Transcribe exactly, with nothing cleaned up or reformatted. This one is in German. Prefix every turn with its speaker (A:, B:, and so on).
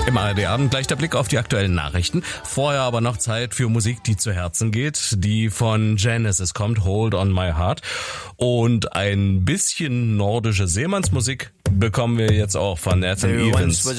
A: Im A R D-Abend gleich der Blick auf die aktuellen Nachrichten. Vorher aber noch Zeit für Musik, die zu Herzen geht, die von Genesis kommt, Hold on My Heart. Und ein bisschen nordische Seemannsmusik bekommen wir jetzt auch von Nathan Evans.